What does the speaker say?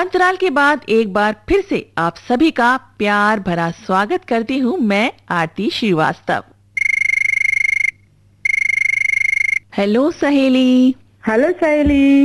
अंतराल के बाद एक बार फिर से आप सभी का प्यार भरा स्वागत करती हूँ मैं आरती श्रीवास्तव। हेलो सहेली। हेलो सहेली।